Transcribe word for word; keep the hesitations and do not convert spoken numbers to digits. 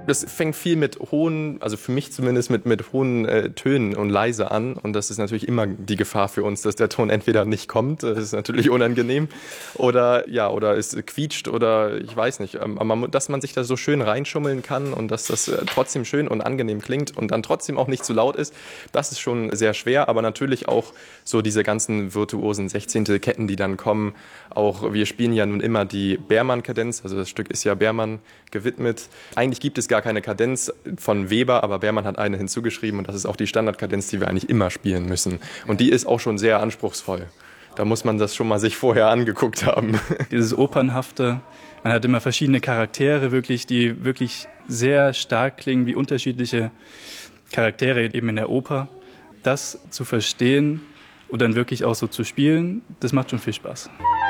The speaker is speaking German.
Das fängt viel mit hohen, also für mich zumindest mit, mit hohen äh, Tönen und leise an. Und das ist natürlich immer die Gefahr für uns, dass der Ton entweder nicht kommt, das ist natürlich unangenehm, oder ja, oder es quietscht oder ich weiß nicht. Aber man, dass man sich da so schön reinschummeln kann und dass das äh, trotzdem schön und angenehm klingt und dann trotzdem auch nicht zu laut ist, das ist schon sehr schwer. Aber natürlich auch so diese ganzen virtuosen Sechzehntelketten, die dann kommen. Auch wir spielen ja nun immer die Bermann-Kadenz, also das Stück ist ja Bermann gewidmet. Eigentlich gibt es gar keine Kadenz von Weber, aber Bermann hat eine hinzugeschrieben und das ist auch die Standardkadenz, die wir eigentlich immer spielen müssen. Und die ist auch schon sehr anspruchsvoll. Da muss man das schon mal sich vorher angeguckt haben. Dieses Opernhafte, man hat immer verschiedene Charaktere, wirklich, die wirklich sehr stark klingen, wie unterschiedliche Charaktere eben in der Oper. Das zu verstehen und dann wirklich auch so zu spielen, das macht schon viel Spaß.